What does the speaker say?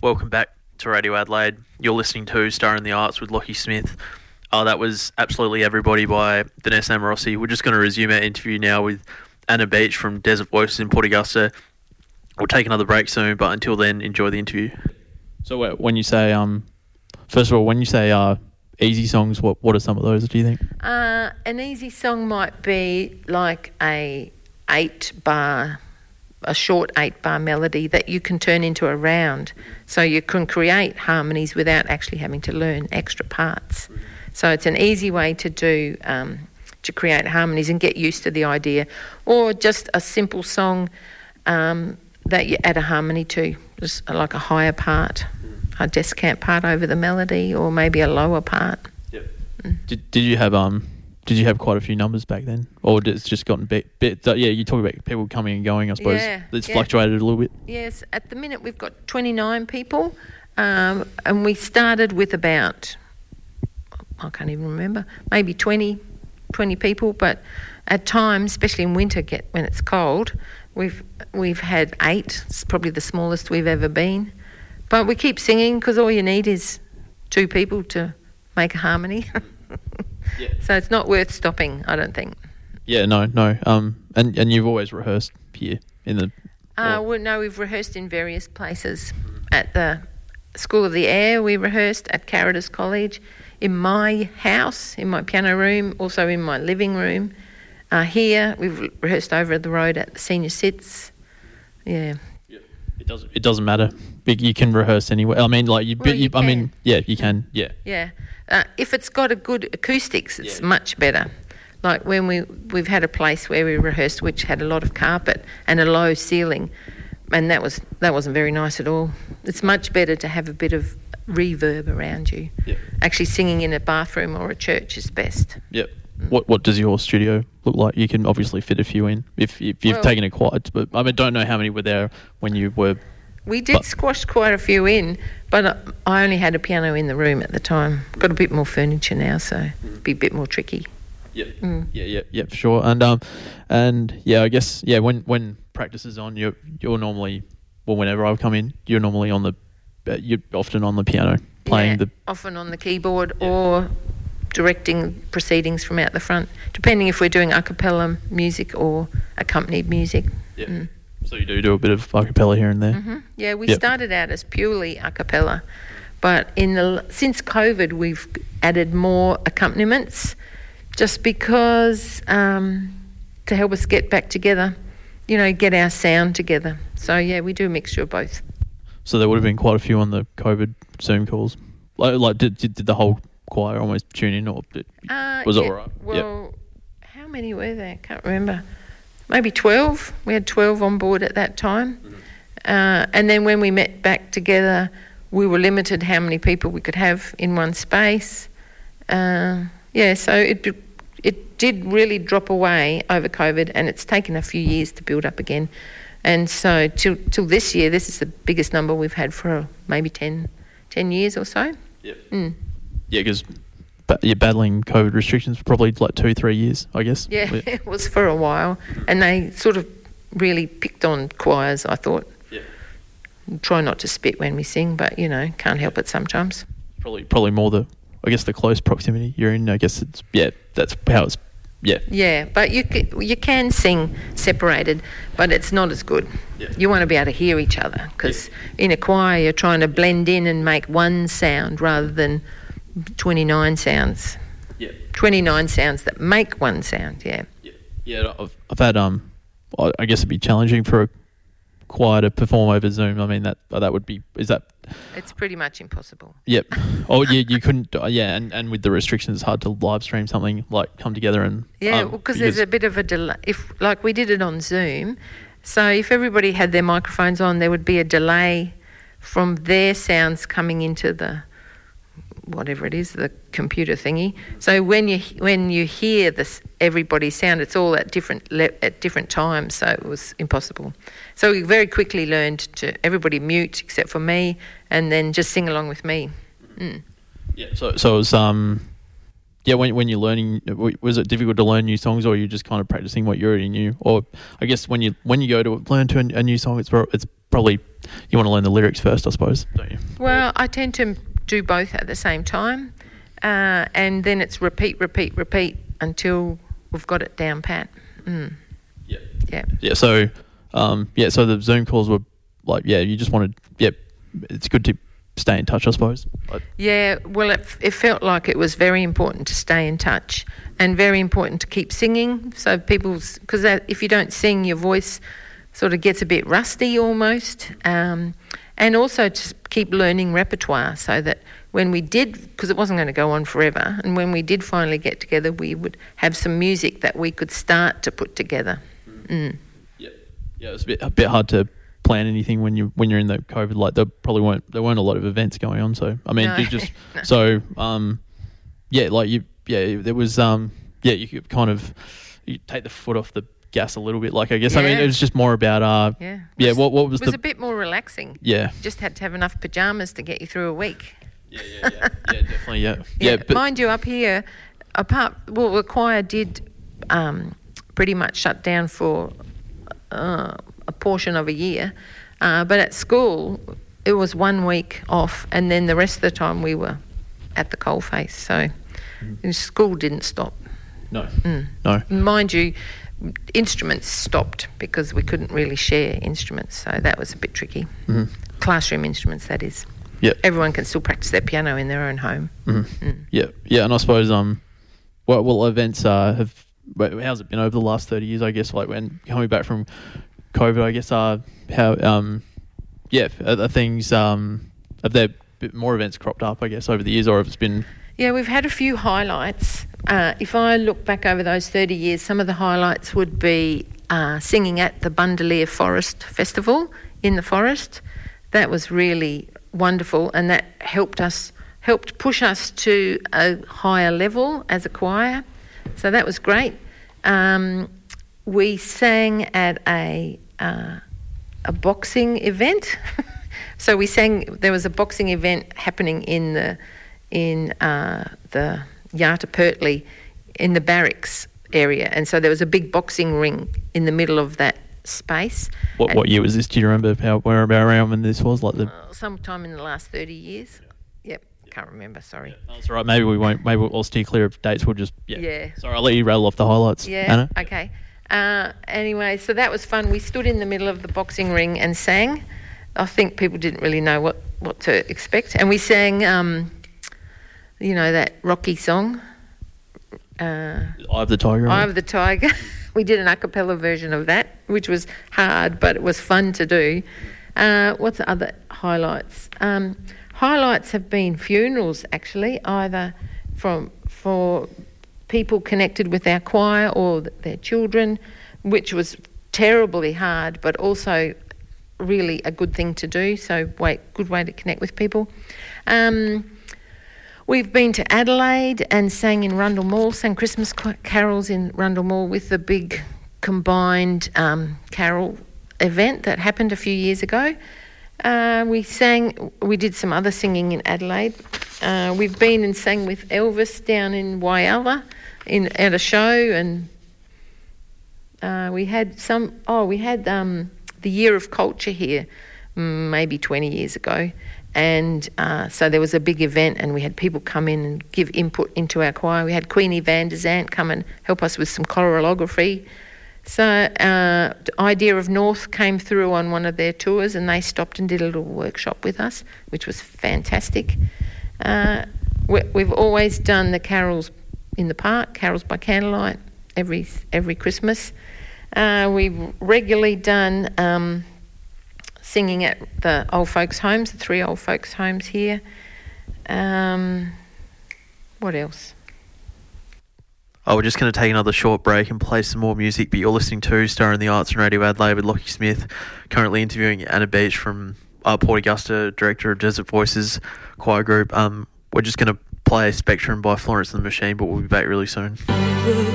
Welcome back to Radio Adelaide. You're listening to Star in the Arts with Lockie Smith. That was Absolutely Everybody by Vanessa Amorosi. We're just going to resume our interview now with Anna Beach from Desert Voices in Port Augusta. We'll take another break soon, but until then, enjoy the interview. So when you say, first of all, when you say easy songs, what are some of those, do you think? An easy song might be like a short 8-bar melody that you can turn into a round. So you can create harmonies without actually having to learn extra parts. So it's an easy way to do, to create harmonies and get used to the idea. Or just a simple song that you add a harmony to, just like a higher part, a descant part over the melody, or maybe a lower part. Yep. Did you have quite a few numbers back then, or it's just gotten bit? You talk about people coming and going. I suppose it's fluctuated a little bit. Yes, at the minute we've got 29 people, and we started with about, I can't even remember, maybe 20 people. But at times, especially in winter, when it's cold, we've had 8. It's probably the smallest we've ever been. But we keep singing because all you need is 2 people to make a harmony. Yeah. So it's not worth stopping, I don't think. Yeah, no. And you've always rehearsed here in the... No, we've rehearsed in various places. At the School of the Air, we rehearsed at Caritas College, in my house, in my piano room, also in my living room. Here, we've rehearsed over at the road at the Senior Sits. Yeah. It doesn't matter. You can rehearse anywhere. I mean, you can. Yeah. Yeah. If it's got a good acoustics, it's much better. Like when we've had a place where we rehearsed which had a lot of carpet and a low ceiling, and that wasn't very nice at all. It's much better to have a bit of reverb around you. Yep. Actually, singing in a bathroom or a church is best. Yep. What does your studio look like? You can obviously fit a few in if you've taken it quiet, but I don't know how many were there when you were. We did squash quite a few in, but I only had a piano in the room at the time. Got a bit more furniture now, so it'd be a bit more tricky. Yep. Yeah, for sure. And I guess when practice is on, you're normally, well, whenever I come in, you're normally you're often on the piano playing often on the keyboard or directing proceedings from out the front, depending if we're doing a cappella music or accompanied music. Yeah. Mm. So you do a bit of a cappella here and there? Mm-hmm. Yeah, we started out as purely a cappella, but since COVID we've added more accompaniments just because to help us get back together, get our sound together. So we do a mixture of both. So there would have been quite a few on the COVID Zoom calls. Did the whole choir almost tune in, or was it all right? Well, how many were there? I can't remember. Maybe 12. We had 12 on board at that time. Mm-hmm. And then when we met back together, we were limited how many people we could have in one space. So it did really drop away over COVID, and it's taken a few years to build up again. And so till this year, this is the biggest number we've had for maybe 10 years or so. Yep. Mm. Yeah, because you're battling COVID restrictions for probably 2-3 years, I guess. Yeah, it was for a while. And they sort of really picked on choirs, I thought. Yeah. Try not to spit when we sing, but, can't help it sometimes. Probably more the close proximity you're in. I guess that's how it's. Yeah. Yeah, but you can sing separated, but it's not as good. Yeah. You want to be able to hear each other, because in a choir you're trying to blend in and make one sound rather than 29 sounds. Yeah. 29 sounds that make one sound. Yeah. Yeah. I've had I guess it'd be challenging for a choir to perform over Zoom. I mean that would be. Is that? It's pretty much impossible. Yep. You couldn't. And with the restrictions, it's hard to live stream something, come together and. Yeah, because there's a bit of a delay. If we did it on Zoom, so if everybody had their microphones on, there would be a delay from their sounds coming into the whatever it is, the computer thingy. So when you hear this everybody's sound, it's all at different times. So it was impossible. So we very quickly learned to everybody mute except for me, and then just sing along with me. Mm. Yeah. So it was when you're learning, was it difficult to learn new songs, or are you just kind of practicing what you already knew? Or I guess when you go to learn to a new song, it's probably you want to learn the lyrics first, I suppose, don't you? Well, I tend to do both at the same time, and then it's repeat until we've got it down pat. Yeah. Yeah. Yeah. So, so the Zoom calls were like, you just wanted, it's good to stay in touch, I suppose. Yeah, well, it felt like it was very important to stay in touch and very important to keep singing. So because if you don't sing, your voice sort of gets a bit rusty almost. And also to keep learning repertoire so that when we did, because it wasn't going to go on forever, and when we did finally get together, we would have some music that we could start to put together. Yeah, it's a bit hard to plan anything when you're in the COVID. Like there weren't a lot of events going on. So I mean, you just there was you could kind of you take the foot off the gas a little bit. Like I guess I mean it was just more about what was it was a bit more relaxing. Yeah, just had to have enough pajamas to get you through a week. Yeah, definitely, yeah. But mind you, up here, the choir did pretty much shut down for a portion of a year, but at school it was 1 week off, and then the rest of the time we were at the coalface. So school didn't stop. No. Mind you, instruments stopped because we couldn't really share instruments, so that was a bit tricky. Classroom instruments, that is. Yeah. Everyone can still practice their piano in their own home. Yeah, and I suppose events how's it been over the last 30 years? I guess like when coming back from COVID, I guess are things have there been more events cropped up? I guess over the years, or have it been? Yeah, we've had a few highlights. If I look back over those 30 years, some of the highlights would be singing at the Bundalia Forest Festival in the forest. That was really wonderful, and that helped push us to a higher level as a choir. So that was great. We sang at a boxing event. So we sang. There was a boxing event happening in the Yata Pertley in the barracks area, and so there was a big boxing ring in the middle of that space. What year was this? Do you remember where around when this was? Like sometime in the last 30 years. Yep, can't remember. Sorry. Yeah, that's all right. Maybe we won't. Maybe we'll steer clear of dates. We'll just Sorry, I'll let you rattle off the highlights. Yeah. Anna? Okay. Anyway, so that was fun. We stood in the middle of the boxing ring and sang. I think people didn't really know what to expect, and we sang, that Rocky song. Eye of the Tiger. Eye of the Tiger. We did an a cappella version of that, which was hard, but it was fun to do. What's the other highlights? Highlights have been funerals, actually, either for people connected with our choir or their children, which was terribly hard, but also really a good thing to do. So, good way to connect with people. We've been to Adelaide and sang in Rundle Mall, sang Christmas carols in Rundle Mall with the big combined carol event that happened a few years ago. We did some other singing in Adelaide. We've been and sang with Elvis down in Whyalla at a show, and we had the Year of Culture here maybe 20 years ago. And so there was a big event, and we had people come in and give input into our choir. We had Queenie van der Zandt come and help us with some chorography. So the Idea of North came through on one of their tours, and they stopped and did a little workshop with us, which was fantastic. We've always done the carols in the park, carols by candlelight, every Christmas. We've regularly done singing at the old folks' homes, the 3 old folks' homes here. What else? We're just going to take another short break and play some more music, but you're listening to Star in the Arts on Radio Adelaide with Lockie Smith, currently interviewing Anna Beach from Port Augusta, Director of Desert Voices Choir Group. We're just going to play Spectrum by Florence and the Machine, but we'll be back really soon.